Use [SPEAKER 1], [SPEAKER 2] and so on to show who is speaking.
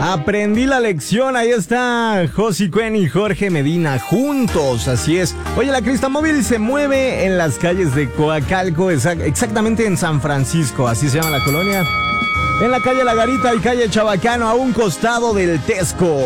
[SPEAKER 1] Aprendí la lección, ahí está Josie Cuen y Jorge Medina juntos, así es. Oye, la Cristamóvil se mueve en las calles de Coacalco, exactamente en San Francisco, así se llama la colonia. En la calle La Garita y calle Chabacano, a un costado del Tesco.